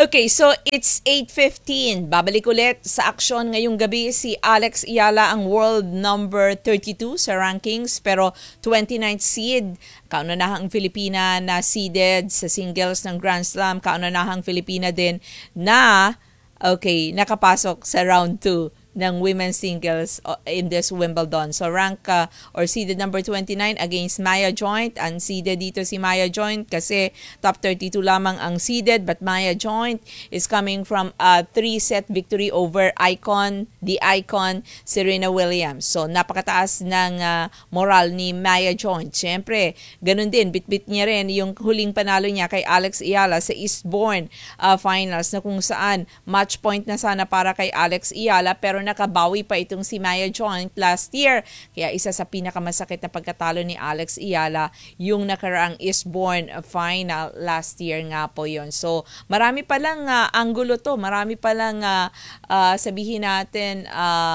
Okay, so it's 8:15. Babalik ulit sa aksyon ngayong gabi si Alex Ayala, ang world number 32 sa rankings, pero 29th seed. Kaunanahang Filipina na seeded sa singles ng Grand Slam. Kaunanahang Filipina din na nakapasok sa round 2 ng women's singles in this Wimbledon. So rank or seeded number 29 against Maya Joint. Unseeded dito si Maya Joint kasi top 32 lamang ang seeded, but Maya Joint is coming from a 3-set victory over the icon Serena Williams. So napakataas ng moral ni Maya Joint. Siyempre, ganun din, bitbit niya rin yung huling panalo niya kay Alex Ayala sa Eastbourne finals, na kung saan match point na sana para kay Alex Ayala, pero nakabawi pa itong si Maya Joint last year. Kaya isa sa pinakamasakit na pagkatalo ni Alex Ayala yung nakaraang Eastbourne final last year nga po yon. So marami pa lang anggulo to, marami pa lang sabihin natin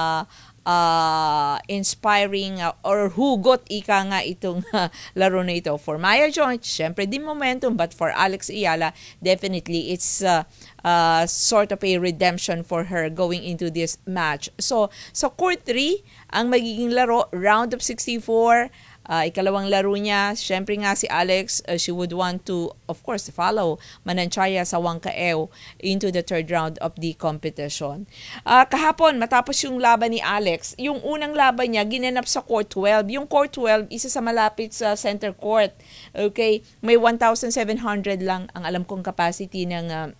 inspiring or hugot ika nga itong laro na ito. For Maya Joint, syempre din momentum, but for Alex Ayala, definitely it's sort of a redemption for her going into this match. So court 3 ang magiging laro, round of 64. Ikalawang laro niya, syempre nga si Alex, she would want to, of course, follow Mananchaya sa Wangkaew into the third round of the competition. Kahapon, matapos yung laban ni Alex, yung unang laban niya, ginanap sa court 12. Yung court 12, isa sa malapit sa center court. Okay? May 1,700 lang ang alam kong capacity ng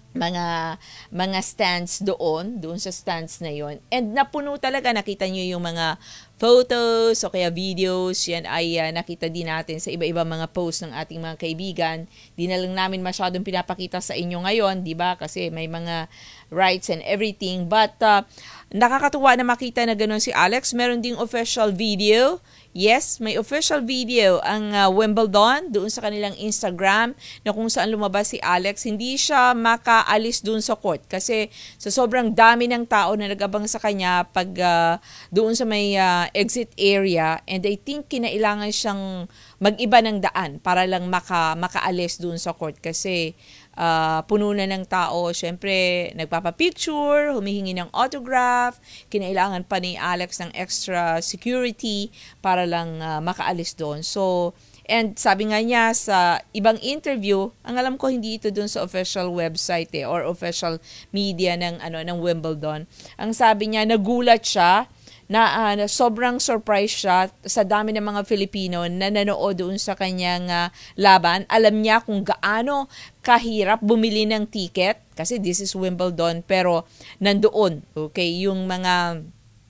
mga stands doon sa stands na yon, and napuno talaga. Nakita nyo yung mga photos o kaya videos, yan ay nakita din natin sa iba-ibang mga posts ng ating mga kaibigan. Di na lang namin masyadong pinapakita sa inyo ngayon, di ba, kasi may mga rights and everything, but nakakatuwa na makita na gano'n si Alex. Meron ding official video. Yes, may official video ang Wimbledon doon sa kanilang Instagram, na kung saan lumabas si Alex. Hindi siya makaalis doon sa court kasi sa sobrang dami ng tao na nag-abang sa kanya pag doon sa may exit area, and I think kinailangan siyang mag-iba ng daan para lang makaalis doon sa court kasi puno na ng tao. Siyempre, nagpapapicture, humihingi ng autograph. Kinailangan pa ni Alex ng extra security para lang makaalis doon. So, and sabi nga niya sa ibang interview, ang alam ko hindi ito doon sa official website or official media ng Wimbledon. Ang sabi niya, nagulat siya na sobrang surprise siya sa dami ng mga Filipino na nanood doon sa kanyang laban. Alam niya kung gaano kahirap bumili ng ticket kasi this is Wimbledon, pero nandoon, okay, yung mga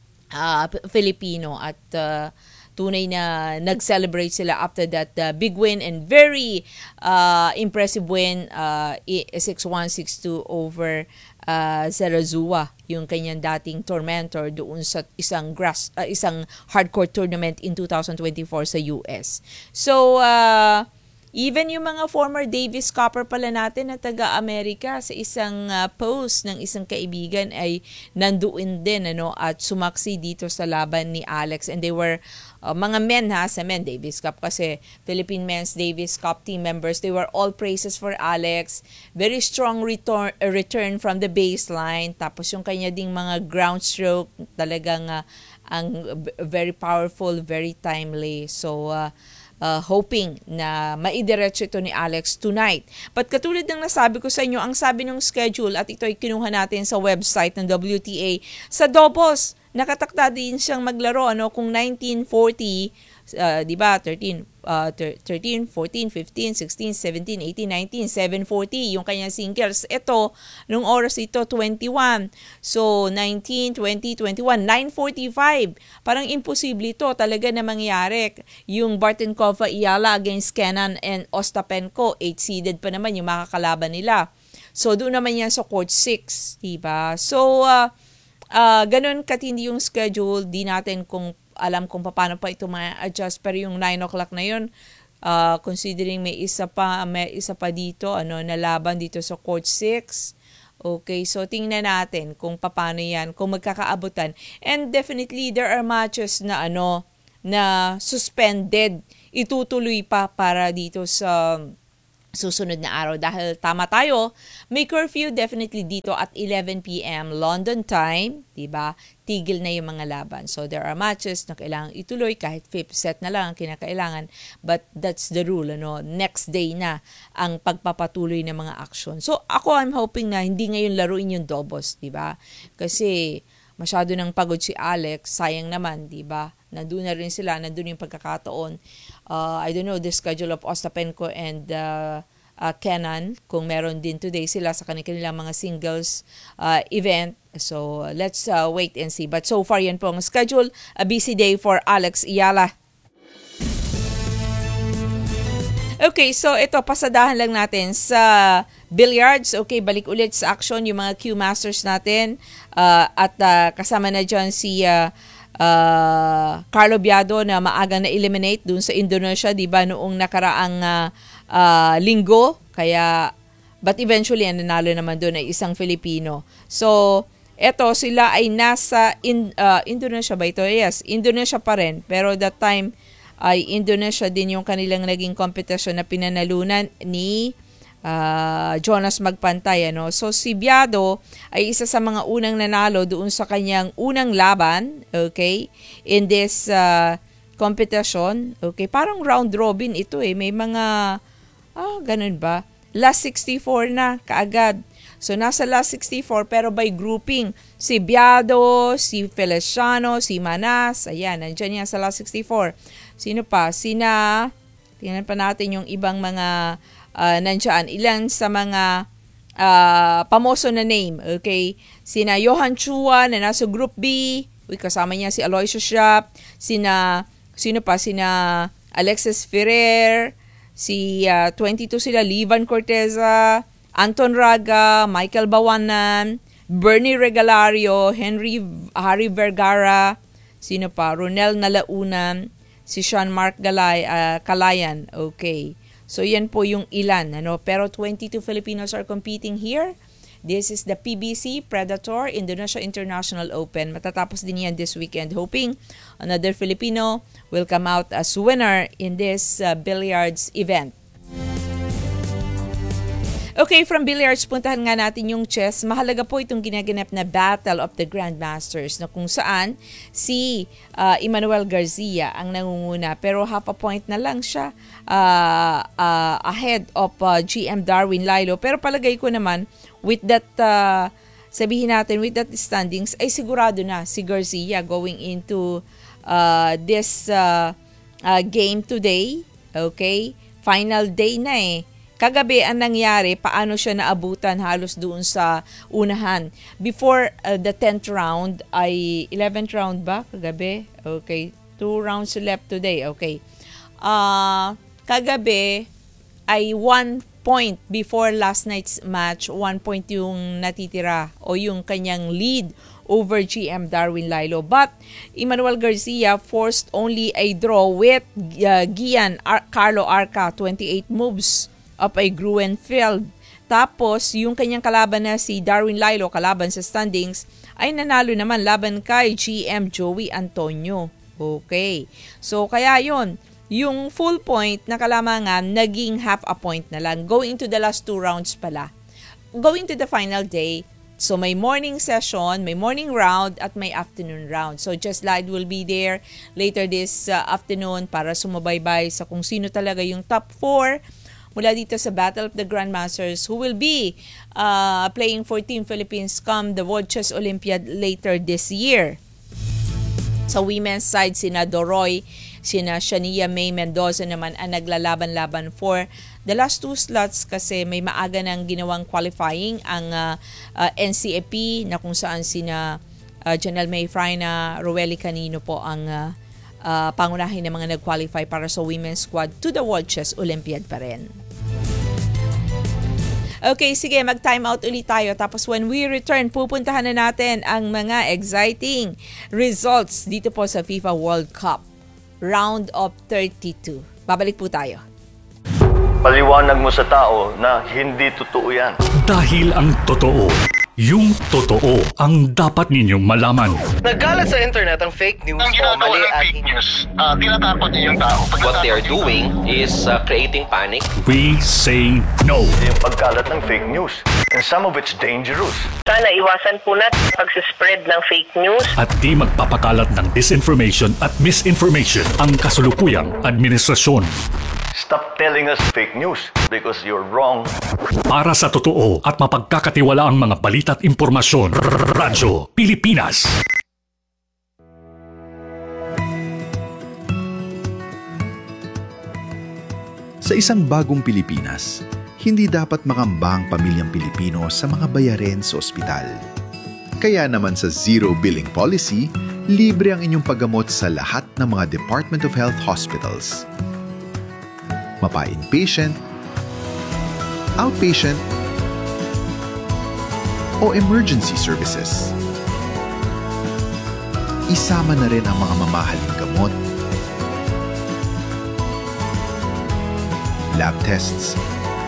Filipino at tunay na nag-celebrate sila after that big win and very impressive win, 6-1, 6-2 over Zarazua, yung kanyang dating tormentor doon sa isang hardcore tournament in 2024 sa US. So even yung mga former Davis Cupper pala natin na taga-Amerika, sa isang post ng isang kaibigan ay nandoon din at sumaksi dito sa laban ni Alex, and they were mga men sa men Davis Cup kasi Philippine Men's Davis Cup team members. They were all praises for Alex. Very strong return from the baseline. Tapos yung kanya ding mga ground stroke talagang ang very powerful, very timely. So hoping na maidiretso ito ni Alex tonight. But katulad ng nasabi ko sa inyo, ang sabi ng schedule, at ito ay kinuha natin sa website ng WTA, sa doubles, nakatakda din siyang maglaro kung 1940, di ba, 13, 14, 15, 16, 17, 18, 19, 740 yung kanyang singles. Ito, nung oras ito, 21. So, 19, 20, 21, 945. Parang imposible ito talaga na mangyari. Yung Bartenkova Ayala against Kenan and Ostapenko, 8-seeded pa naman yung makakalaban nila. So, doon naman yan sa court 6, diba? So, ganun katindi yung schedule. Di natin alam kung paano pa ito ma-adjust, pero yung 9 o'clock na yun, considering may isa pa dito na laban dito sa court 6. Okay, so tingnan natin kung paano yan, kung magkakaabutan. And definitely there are matches na na suspended, itutuloy pa para dito sa susunod na araw dahil tama tayo, may curfew definitely dito at 11 p.m. London time, 'di ba? Tigil na yung mga laban. So there are matches na kailangang ituloy kahit fifth set na lang ang kinakailangan, but that's the rule, ano. Next day na ang pagpapatuloy ng mga action. So ako, I'm hoping na hindi ngayon laruin yung doubles, 'di ba? Kasi masyado nang pagod si Alex, sayang naman, 'di ba? Nandun na rin sila, nandun yung pagkakataon. I don't know the schedule of Ostapenko and Kenan, kung meron din today sila sa kanilang mga singles event. So, let's wait and see. But so far, yan po ang schedule. A busy day for Alex Iyala. Okay, so ito, pasadahan lang natin sa billiards. Okay, balik ulit sa action yung mga Q Masters natin. At kasama na dyan si Carlo Biado na maagang na-eliminate dun sa Indonesia, di ba, noong nakaraang linggo. Kaya, but eventually, nanalo naman dun ay isang Filipino. So, eto, sila ay nasa Indonesia ba ito? Yes, Indonesia pa rin. Pero that time, ay Indonesia din yung kanilang naging competition na pinanalunan ni Jonas Magpantay, ano. So si Biado ay isa sa mga unang nanalo doon sa kanyang unang laban, okay, in this competition. Okay, parang round robin ito may mga ganun ba? Last 64 na kaagad. So nasa last 64 pero by grouping. Si Biado, si Feliciano, si Manas, ayan, nandiyan yan sa last 64. Sino pa? Tingnan pa natin yung ibang mga nandiyan. Ilan sa mga pamoso na name, okay? Sina Johan Chua na nasa Group B, kasama niya si Aloysius Siap, sino pa? Sina Alexis Ferrer, si 22 sila, Livan Corteza, Anton Raga, Michael Bawanan, Bernie Regalario, Harry Vergara, sino pa? Ronel Nalaunan, si Sean Mark Calayan, okay. So yan po yung ilan, ano? Pero 22 Filipinos are competing here. This is the PBC Predator Indonesia International Open. Matatapos din yan this weekend. Hoping another Filipino will come out as winner in this billiards event. Okay, from billiards, puntahan nga natin yung chess. Mahalaga po itong ginaganap na Battle of the Grandmasters na kung saan si Emmanuel Garcia ang nangunguna. Pero half a point na lang siya ahead of GM Darwin Lilo. Pero palagay ko naman, with that, sabihin natin, with that standings, ay sigurado na si Garcia going into this game today. Okay? Final day na Kagabi ang nangyari, paano siya naabutan halos doon sa unahan. Before the 10th round, ay 11th round ba kagabi? Okay, 2 rounds left today. Okay. Kagabi ay 1 point before last night's match. 1 point yung natitira o yung kanyang lead over GM Darwin Lilo. But Emmanuel Garcia forced only a draw with Gian Carlo Arca, 28 moves of a Gruenfeld. Tapos, yung kanyang kalaban na si Darwin Lilo, kalaban sa standings, ay nanalo naman laban kay GM Joey Antonio. Okay. So, kaya yon yung full point na kalamangan, naging half a point na lang. Going to the last 2 rounds pala. Going to the final day, so may morning session, may morning round, at may afternoon round. So, Just Light will be there later this afternoon para sumabaybay sa kung sino talaga yung top 4 mula dito sa Battle of the Grandmasters who will be playing for Team Philippines come the World Chess Olympiad later this year. Sa women's side, sina Doroy, sina Shania May Mendoza naman ang naglalaban-laban for the last 2 slots kasi may maaga nang ginawang qualifying ang NCAP na kung saan sina Janelle May Fraina, Roeli Canino po ang pangunahin ng mga nag-qualify para sa women's squad to the World Chess Olympiad pa rin. Okay, sige, mag-time out ulit tayo. Tapos when we return, pupuntahan na natin ang mga exciting results dito po sa FIFA World Cup Round of 32. Babalik po tayo. Paliwanag mo sa tao na hindi totoo yan. Dahil ang totoo, Yung totoo ang dapat ninyong malaman. Nagkalat sa internet ang fake news Ang o ginagawa mali ng at fake news, tinatakot niyo yung tao. What they are doing is creating panic. We say no. Yung pagkalat ng fake news, and some of it's dangerous. Sana iwasan po natin pag-spread ng fake news. At di magpapakalat ng disinformation at misinformation ang kasulukuyang administrasyon. Stop telling us fake news because you're wrong. Para sa totoo at mapagkakatiwalaang mga balita at impormasyon, Radyo Pilipinas. Sa isang bagong Pilipinas, hindi dapat makamba ang pamilyang Pilipino sa mga bayarin sa ospital. Kaya naman sa Zero Billing Policy, libre ang inyong paggamot sa lahat ng mga Department of Health hospitals. Mapa-inpatient, outpatient, o emergency services. Isama na rin ang mga mamahaling gamot, lab tests,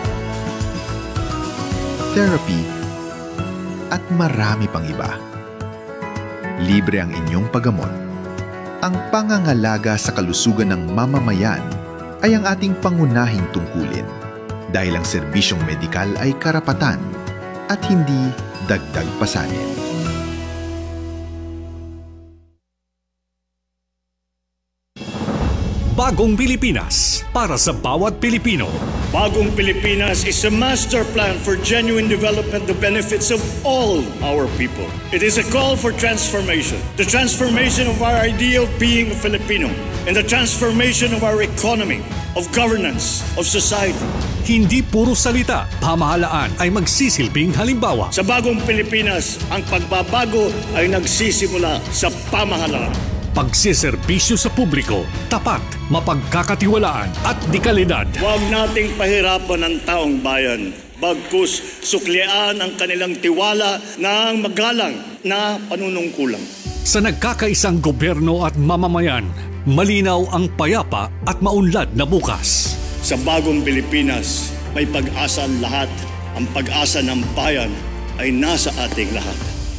therapy, at marami pang iba. Libre ang inyong paggamot. Ang pangangalaga sa kalusugan ng mamamayan ay ang ating pangunahing tungkulin dahil ang serbisyong medikal ay karapatan at hindi dagdag pasanin. Bagong Pilipinas para sa bawat Pilipino. Bagong Pilipinas is a master plan for genuine development that benefits of all our people. It is a call for transformation. The transformation of our idea of being a Filipino and the transformation of our economy, of governance, of society. Hindi puro salita, pamahalaan ay magsisilbing halimbawa. Sa Bagong Pilipinas, ang pagbabago ay nagsisimula sa pamahalaan. Pagsiserbisyo sa publiko, tapat, mapagkakatiwalaan at dekalidad. Huwag nating pahirapan ang taong bayan. Bagkus suklian ang kanilang tiwala ng magalang na panunungkulan. Sa nagkakaisang gobyerno at mamamayan, malinaw ang payapa at maunlad na bukas. Sa Bagong Pilipinas, may pag-asa ang lahat. Ang pag-asa ng bayan ay nasa ating lahat.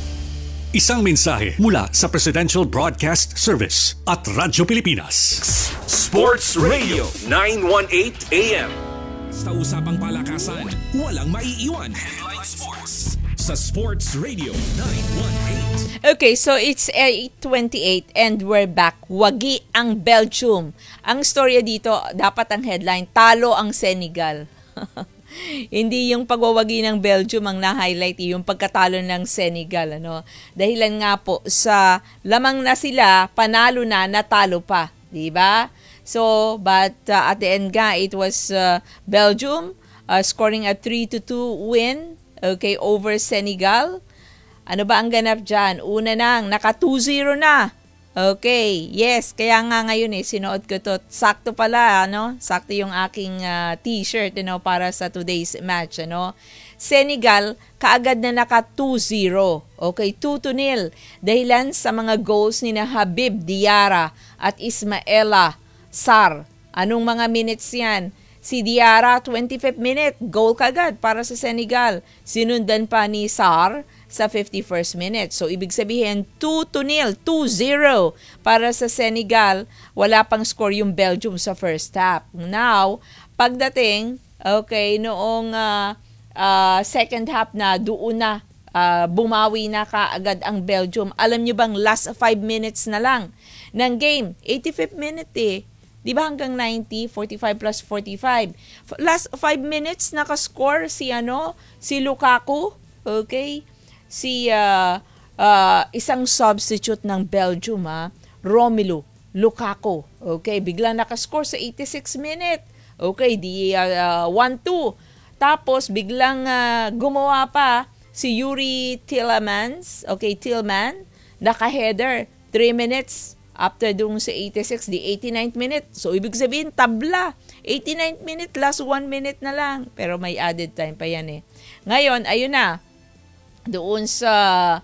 Isang mensahe mula sa Presidential Broadcast Service at Radyo Pilipinas. Sports Radio 918 AM. Sa usapang palakasan, walang maiiwan. Headline Sports sa Sports Radio 918. Okay, so it's 8:28 and we're back. Wagi ang Belgium. Ang storya dito, dapat ang headline, talo ang Senegal. Hindi yung pagwawagi ng Belgium ang na-highlight, yung pagkatalo ng Senegal. Dahilan nga po sa lamang na sila, panalo na, natalo pa. Diba? So, but at the end nga, it was Belgium scoring a 3-2 win, okay, over Senegal. Ano ba ang ganap dyan? Una nang, naka 2-0 na. Okay, yes, kaya nga ngayon sinuot ko to. Sakto pala, sakto yung aking t-shirt, para sa today's match, Senegal, kaagad na naka 2-0. Okay, 2-0. Dahilan sa mga goals ni na Habib Diarra at Ismaila Sarr. Anong mga minutes yan? Si Diarra, 25th minute, goal kagad para sa Senegal. Sinundan pa ni Sarr sa 51st minute. So, ibig sabihin, 2-0, 2-0 para sa Senegal. Wala pang score yung Belgium sa first half. Now, pagdating, okay, noong second half na, doon na, bumawi na kaagad ang Belgium. Alam nyo bang last 5 minutes na lang ng game? 85th minute Di ba hanggang 90, 45 plus 45. Last 5 minutes nakascore si Lukaku, okay? Si isang substitute ng Belgium, Romelu Lukaku. Okay, biglang nakascore sa 86 minute. Okay, di 1-2. Tapos biglang gumawa pa si Yuri Tielemans, okay, Tillman, naka-header 3 minutes after dung sa 86, di 89th minute. So, ibig sabihin, tabla. 89th minute, last 1 minute na lang. Pero may added time pa yan Ngayon, ayun na. Doon sa,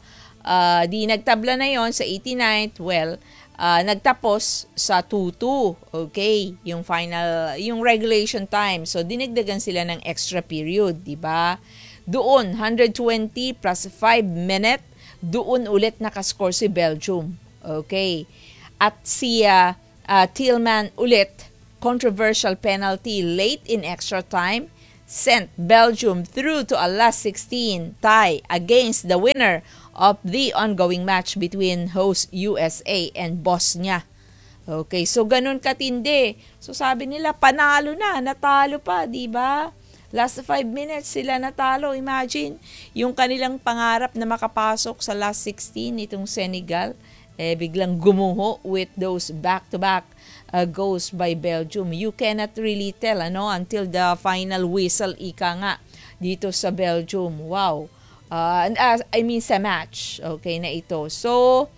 di nagtabla na yon sa 89th, nagtapos sa 2-2. Okay, yung final, yung regulation time. So, dinagdagan sila ng extra period, di ba? Doon, 120 plus 5 minute, doon ulit nakascore si Belgium. Okay. At si Tillman ulit, controversial penalty late in extra time, sent Belgium through to a last 16 tie against the winner of the ongoing match between host USA and Bosnia. Okay, so ganun katindi. So sabi nila, panalo na, natalo pa, di ba? Last 5 minutes sila natalo. Imagine, yung kanilang pangarap na makapasok sa last 16 itong Senegal, biglang gumuho with those back-to-back goals by Belgium. You cannot really tell until the final whistle, ika nga, dito sa Belgium. Wow. Sa match. Okay na ito. So,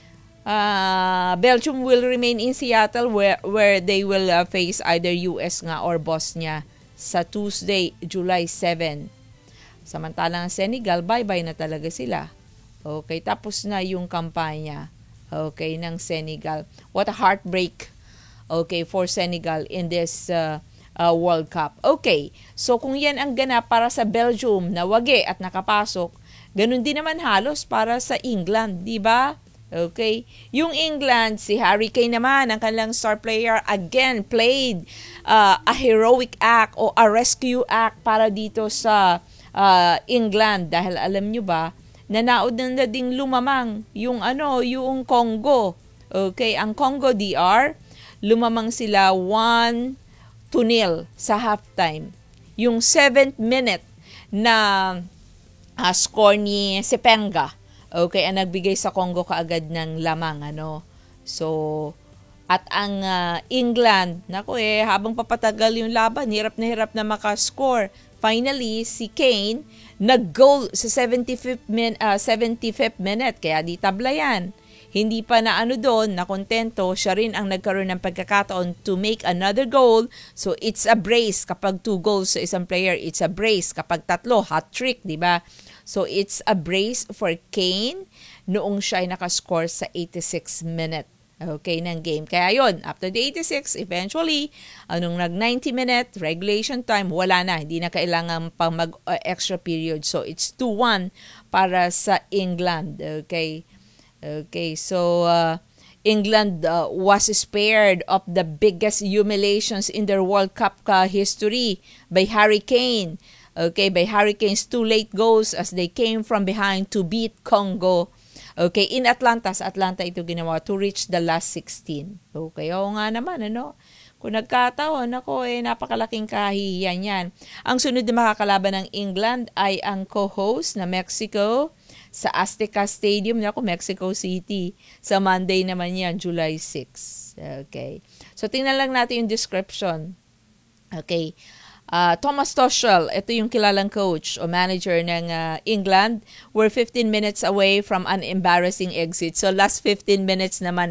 Belgium will remain in Seattle where they will face either US nga or Bosnia sa Tuesday, July 7. Samantalang Senegal, bye-bye na talaga sila. Okay, tapos na yung kampanya, okay, ng Senegal. What a heartbreak, okay, for Senegal in this World Cup. Okay, so kung yan ang ganap para sa Belgium na wagi at nakapasok, ganun din naman halos para sa England, di ba? Okay. Yung England, si Harry Kane naman, ang kanilang star player, again, played a heroic act o a rescue act para dito sa England. Dahil alam nyo ba, nanaod na ding lumamang yung Congo. Okay, ang Congo DR, lumamang sila 1-0 sa halftime. Yung 7th minute na score ni Sepenga. Okay, ang nagbigay sa Congo kaagad ng lamang, So, at ang England, habang papatagal yung laban, hirap na makascore. Finally, si Kane, nag-goal sa 75th minute, kaya di tabla yan. Hindi pa na doon, na kontento, siya rin ang nagkaroon ng pagkakataon to make another goal. So, it's a brace. Kapag 2 goals sa isang player, it's a brace. Kapag 3, hat-trick, di ba? So, it's a brace for Kane noong siya ay nakascore sa 86 minute, okay, ng game. Kaya yon, after the 86, eventually, nung nag-90 minute regulation time, wala na. Hindi na kailangan pang mag-extra period. So, it's 2-1 para sa England. Okay. Okay, so England was spared of the biggest humiliations in their World Cup history by Harry Kane. Okay, by Harry Kane's 2 late goals as they came from behind to beat Congo. Okay, in Atlanta, sa Atlanta ito ginawa to reach the last 16. Okay, oo nga naman, Kung nagkataon, napakalaking kahihiyan yan. Ang sunod na makakalaban ng England ay ang co-host na Mexico sa Azteca Stadium, Mexico City. Sa Monday naman yan, July 6. Okay. So, tingnan lang natin yung description. Okay. Thomas Tuchel, ito yung kilalang coach o manager ng England, were 15 minutes away from an embarrassing exit. So last 15 minutes naman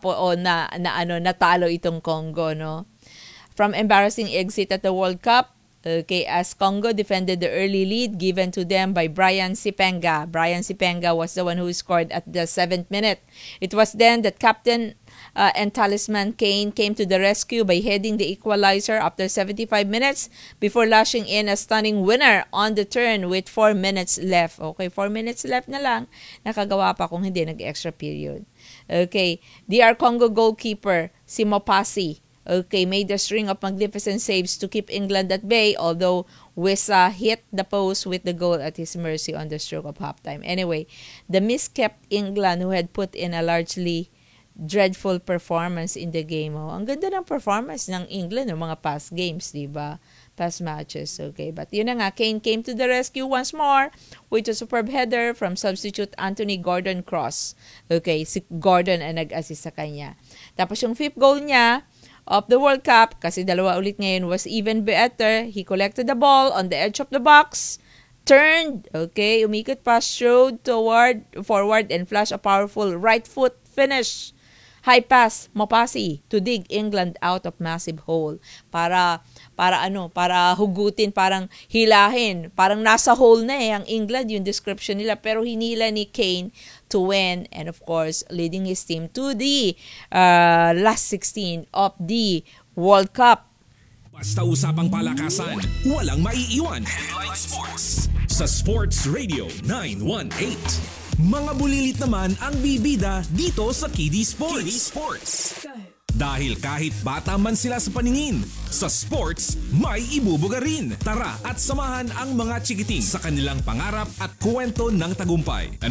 natalo itong Congo, from embarrassing exit at the World Cup. Okay, as Congo defended the early lead given to them by Brian Sepenga. Brian Sepenga was the one who scored at the 7th minute. It was then that captain and talisman Kane came to the rescue by heading the equalizer after 75 minutes before lashing in a stunning winner on the turn with 4 minutes left. Okay, 4 minutes left na lang. Nakagawa pa kung hindi nag-extra period. Okay, DR Congo goalkeeper si Mopasi, okay, made a string of magnificent saves to keep England at bay, although Wissa hit the post with the goal at his mercy on the stroke of halftime. Anyway, the miskept England, who had put in a largely dreadful performance in the game. Ang ganda ng performance ng England ng mga past games, di ba? Past matches, okay. But yun na nga, Kane came to the rescue once more with a superb header from substitute Anthony Gordon Cross. Okay, si Gordon ang nag-assist sa kanya. Tapos yung 5th goal niya of the World Cup, kasi dalawa ulit ngayon, was even better. He collected the ball on the edge of the box, turned, okay, umikot pa, strode forward, and flashed a powerful right foot finish. High pass, Mopasi, to dig England out of massive hole. Para hugutin, parang hilahin. Parang nasa hole na ang England, yung description nila. Pero hinila ni Kane to win, and of course, leading his team to the last 16 of the World Cup. Basta usapang palakasan, walang maiiwan. Headline Sports sa Sports Radio 918. Mga bulilit naman ang bibida dito sa KD Sports. Dahil kahit bata man sila sa paningin, sa sports may ibubuga rin. Tara at samahan ang mga chikiting sa kanilang pangarap at kwento ng tagumpay.